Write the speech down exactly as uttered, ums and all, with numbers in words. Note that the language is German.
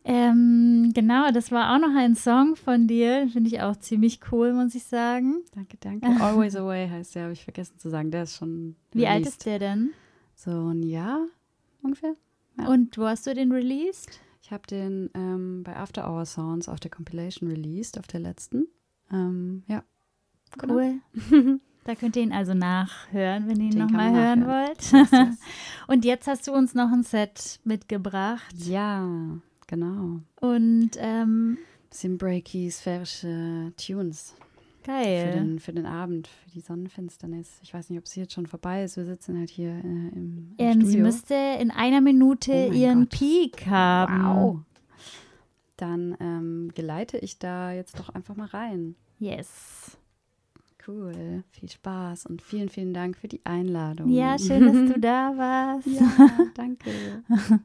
Ähm, genau, das war auch noch ein Song von dir. Finde ich auch ziemlich cool, muss ich sagen. Danke, danke. Always Away heißt der, habe ich vergessen zu sagen. Der ist schon Wie alt released. ist der denn? So ein Jahr ungefähr. Ja. Und wo hast du den released? Ich habe den ähm, bei After Hour Sounds auf der Compilation released, auf der letzten. Ähm, ja. Cool. Genau. Da könnt ihr ihn also nachhören, wenn ihr ihn nochmal hören wollt. Yes, yes. Und jetzt hast du uns noch ein Set mitgebracht. Ja, genau. Und ähm, bisschen breaky, sphärische Tunes. Geil. Für den, für den Abend, für die Sonnenfinsternis. Ich weiß nicht, ob es jetzt schon vorbei ist. Wir sitzen halt hier äh, im, im ähm, Studio. Sie müsste in einer Minute Oh ihren Gott. Peak haben. Wow. Dann ähm, geleite ich da jetzt doch einfach mal rein. Yes. Cool. Viel Spaß und vielen, vielen Dank für die Einladung. Ja, schön, dass du da warst. Ja, danke.